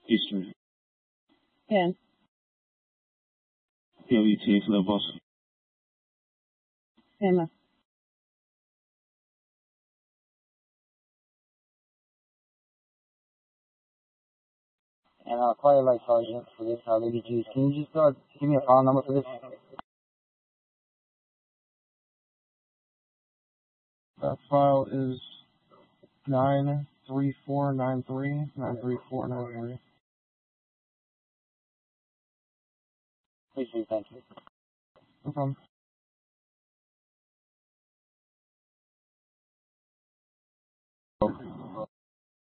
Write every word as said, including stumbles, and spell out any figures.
Eastern. ten. P O E T for the boss. Emma. And I'll call you like Sergeant for this, uh, Lady G. Can you just uh, give me a file number for this? That file is nine three four nine three nine three four nine three. Appreciate it, thank you. No problem.